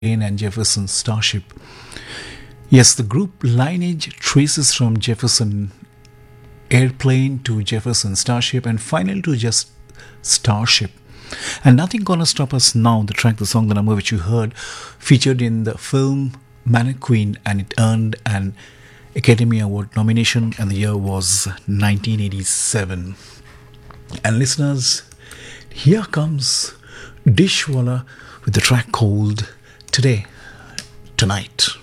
and Jefferson Starship. Yes, the group lineage traces from Jefferson Airplane to Jefferson Starship and finally to just Starship. And Nothing Gonna Stop Us Now, the track, the song, the number which you heard, featured in the film Mannequin, and it earned an Academy Award nomination, and the year was 1987. And listeners, here comes Dishwalla with the track called Today, Tonight.